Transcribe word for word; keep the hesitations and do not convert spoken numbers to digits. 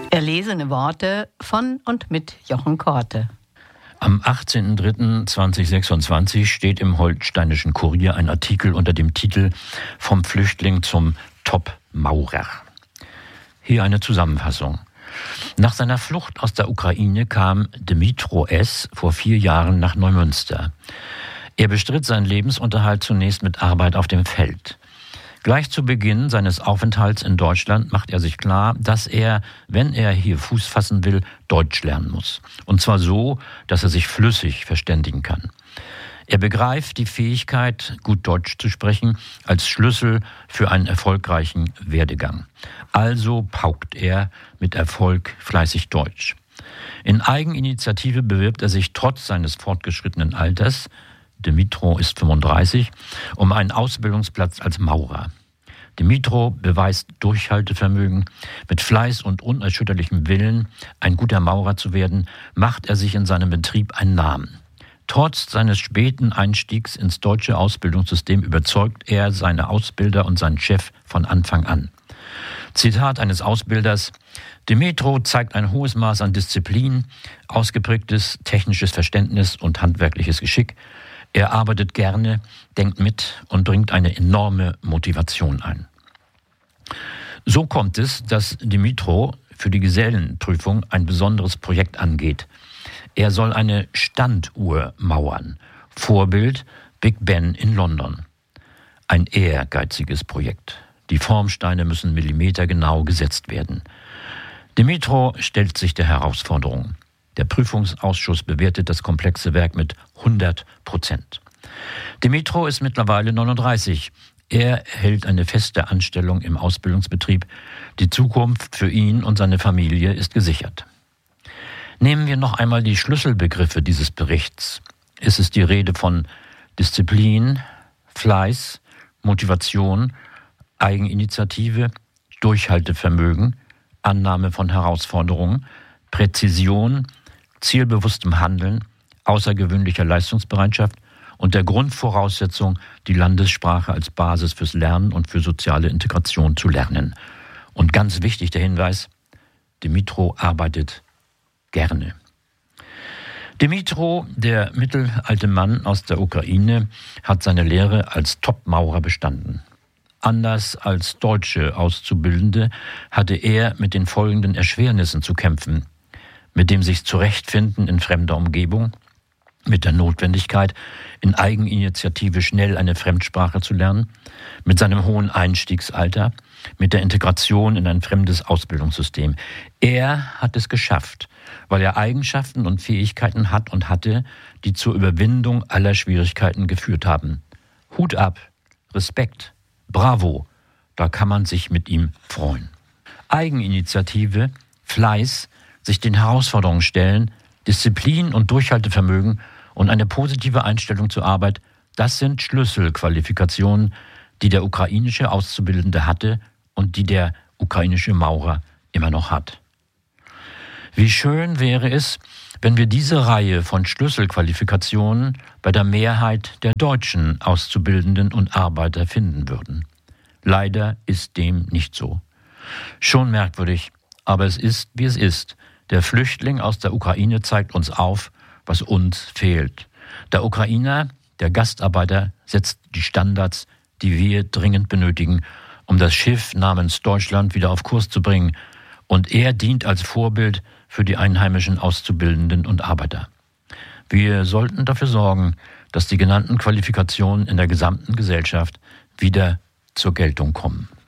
Erlesene Worte von und mit Jochen Korte. Am achtzehnten dritten zweitausendsechsundzwanzig steht im Holsteinischen Kurier ein Artikel unter dem Titel »Vom Flüchtling zum Top-Maurer«. Hier eine Zusammenfassung. Nach seiner Flucht aus der Ukraine kam Dmytro S. vor vier Jahren nach Neumünster. Er bestritt seinen Lebensunterhalt zunächst mit Arbeit auf dem Feld. Gleich zu Beginn seines Aufenthalts in Deutschland macht er sich klar, dass er, wenn er hier Fuß fassen will, Deutsch lernen muss. Und zwar so, dass er sich flüssig verständigen kann. Er begreift die Fähigkeit, gut Deutsch zu sprechen, als Schlüssel für einen erfolgreichen Werdegang. Also paukt er mit Erfolg fleißig Deutsch. In Eigeninitiative bewirbt er sich trotz seines fortgeschrittenen Alters, Dmytro ist fünfunddreißig, um einen Ausbildungsplatz als Maurer. Dmytro beweist Durchhaltevermögen. Mit Fleiß und unerschütterlichem Willen, ein guter Maurer zu werden, macht er sich in seinem Betrieb einen Namen. Trotz seines späten Einstiegs ins deutsche Ausbildungssystem überzeugt er seine Ausbilder und seinen Chef von Anfang an. Zitat eines Ausbilders: Dmytro zeigt ein hohes Maß an Disziplin, ausgeprägtes technisches Verständnis und handwerkliches Geschick. Er arbeitet gerne, denkt mit und bringt eine enorme Motivation ein. So kommt es, dass Dmytro für die Gesellenprüfung ein besonderes Projekt angeht. Er soll eine Standuhr mauern. Vorbild Big Ben in London. Ein ehrgeiziges Projekt. Die Formsteine müssen millimetergenau gesetzt werden. Dmytro stellt sich der Herausforderung. Der Prüfungsausschuss bewertet das komplexe Werk mit hundert Prozent. Dmytro ist mittlerweile neununddreißig. Er hält eine feste Anstellung im Ausbildungsbetrieb. Die Zukunft für ihn und seine Familie ist gesichert. Nehmen wir noch einmal die Schlüsselbegriffe dieses Berichts. Es ist die Rede von Disziplin, Fleiß, Motivation, Eigeninitiative, Durchhaltevermögen, Annahme von Herausforderungen, Präzision, zielbewusstem Handeln, außergewöhnlicher Leistungsbereitschaft und der Grundvoraussetzung, die Landessprache als Basis fürs Lernen und für soziale Integration zu lernen. Und ganz wichtig der Hinweis: Dmytro arbeitet gerne. Dmytro, der mittelalte Mann aus der Ukraine, hat seine Lehre als Top-Maurer bestanden. Anders als deutsche Auszubildende hatte er mit den folgenden Erschwernissen zu kämpfen: mit dem sich Zurechtfinden in fremder Umgebung, mit der Notwendigkeit, in Eigeninitiative schnell eine Fremdsprache zu lernen, mit seinem hohen Einstiegsalter, mit der Integration in ein fremdes Ausbildungssystem. Er hat es geschafft, weil er Eigenschaften und Fähigkeiten hat und hatte, die zur Überwindung aller Schwierigkeiten geführt haben. Hut ab, Respekt, bravo, da kann man sich mit ihm freuen. Eigeninitiative, Fleiß, sich den Herausforderungen stellen, Disziplin und Durchhaltevermögen und eine positive Einstellung zur Arbeit, das sind Schlüsselqualifikationen, die der ukrainische Auszubildende hatte und die der ukrainische Maurer immer noch hat. Wie schön wäre es, wenn wir diese Reihe von Schlüsselqualifikationen bei der Mehrheit der deutschen Auszubildenden und Arbeiter finden würden. Leider ist dem nicht so. Schon merkwürdig, aber es ist, wie es ist. Der Flüchtling aus der Ukraine zeigt uns auf, was uns fehlt. Der Ukrainer, der Gastarbeiter, setzt die Standards, die wir dringend benötigen, um das Schiff namens Deutschland wieder auf Kurs zu bringen. Und er dient als Vorbild für die einheimischen Auszubildenden und Arbeiter. Wir sollten dafür sorgen, dass die genannten Qualifikationen in der gesamten Gesellschaft wieder zur Geltung kommen.